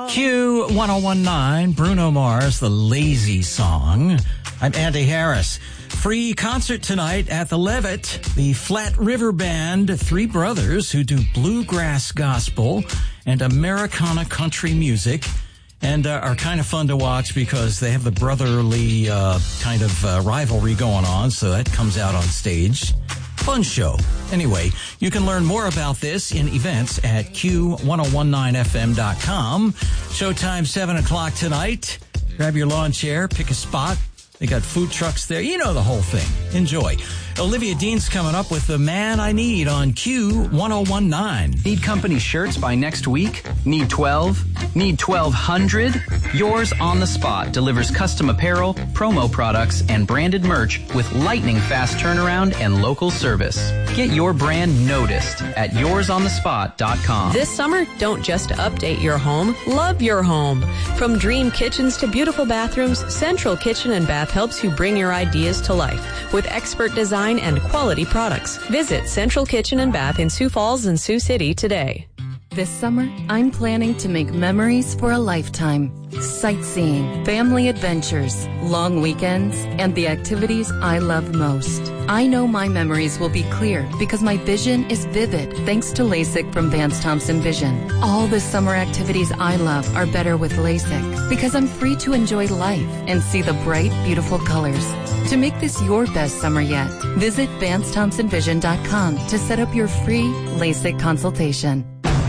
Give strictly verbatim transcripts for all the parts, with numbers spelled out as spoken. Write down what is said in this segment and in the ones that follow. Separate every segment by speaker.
Speaker 1: Q ten nineteen, Bruno Mars, the Lazy Song. I'm Andy Harris. Free concert tonight at the Levitt, the Flat River Band, three brothers who do bluegrass gospel and Americana country music, and uh, are kind of fun to watch because they have the brotherly uh, kind of uh, rivalry going on, so that comes out on stage. Fun show. Anyway, you can learn more about this in events at Q ten nineteen F M dot com. Showtime seven o'clock tonight. Grab your lawn chair, pick a spot. They got food trucks there. You know the whole thing. Enjoy. Olivia Dean's coming up with The Man I Need on Q ten nineteen.
Speaker 2: Need company shirts by next week? Need twelve? Need twelve hundred? Yours on the Spot delivers custom apparel, promo products, and branded merch with lightning fast turnaround and local service. Get your brand noticed at yours on the spot dot com.
Speaker 3: This summer, don't just update your home, love your home. From dream kitchens to beautiful bathrooms, Central Kitchen and Bath helps you bring your ideas to life with expert design and quality products. Visit Central Kitchen and Bath in Sioux Falls and Sioux City today.
Speaker 4: This summer, I'm planning to make memories for a lifetime. Sightseeing, family adventures, long weekends, and the activities I love most. I know my memories will be clear because my vision is vivid thanks to LASIK from Vance Thompson Vision. All the summer activities I love are better with LASIK because I'm free to enjoy life and see the bright, beautiful colors. To make this your best summer yet, visit Vance Thompson Vision dot com to set up your free LASIK consultation.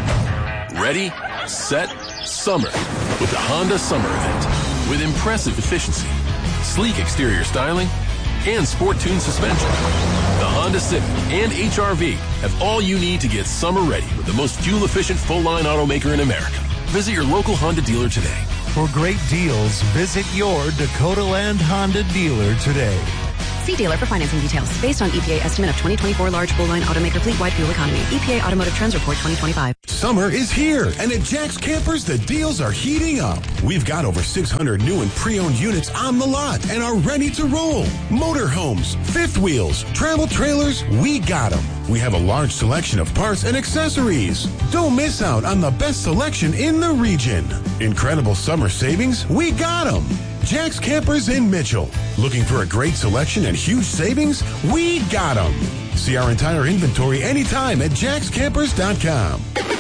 Speaker 5: Ready, set, summer with the Honda Summer Event. With impressive efficiency, sleek exterior styling, and sport-tuned suspension, the Honda Civic and H R V have all you need to get summer ready with the most fuel-efficient full-line automaker in America. Visit your local Honda dealer today.
Speaker 6: For great deals, visit your Dakota Land Honda dealer today.
Speaker 7: See dealer for financing details. Based on E P A estimate of twenty twenty-four large full-line automaker fleet-wide fuel economy. E P A Automotive Trends Report twenty twenty-five.
Speaker 8: Summer is here, and at Jack's Campers, the deals are heating up. We've got over six hundred new and pre-owned units on the lot and are ready to roll. Motorhomes, fifth wheels, travel trailers, we got them. We have a large selection of parts and accessories. Don't miss out on the best selection in the region. Incredible summer savings, we got them. Jack's Campers in Mitchell. Looking for a great selection and huge savings? We got them. See our entire inventory anytime at jacks campers dot com.